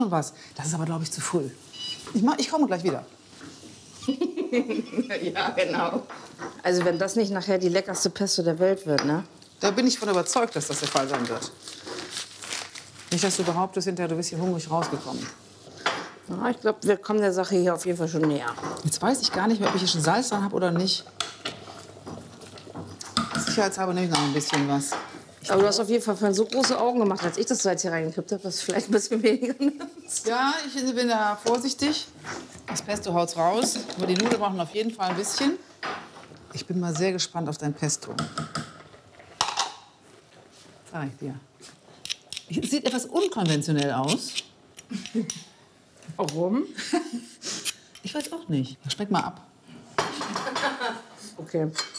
was. Das ist aber, glaube ich, zu früh. Ich komme gleich wieder. Ja, genau. Also wenn das nicht nachher die leckerste Pesto der Welt wird, ne? Da bin ich von überzeugt, dass das der Fall sein wird. Nicht, dass du behauptest, hinterher du bist hier hungrig rausgekommen. Ja, ich glaube, wir kommen der Sache hier auf jeden Fall schon näher. Jetzt weiß ich gar nicht mehr, ob ich hier schon Salz dran habe oder nicht. Sicherheitshalber nehme ich noch ein bisschen was. Aber du hast auf jeden Fall so große Augen gemacht, als ich das Salz hier reingekippt habe, dass du vielleicht ein bisschen weniger nimmst. Ja, ich bin da vorsichtig. Das Pesto haut's raus. Aber die Nudeln brauchen auf jeden Fall ein bisschen. Ich bin mal sehr gespannt auf dein Pesto. Sag ich dir. Es sieht etwas unkonventionell aus. Warum? Ich weiß auch nicht. Schmeck mal ab. Okay.